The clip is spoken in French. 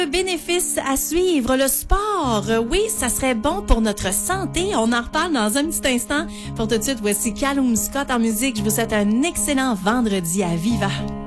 Bénéfice à suivre, le sport. Oui, ça serait bon pour notre santé. On en reparle dans un petit instant. Pour tout de suite, voici Callum Scott en musique. Je vous souhaite un excellent vendredi à Viva.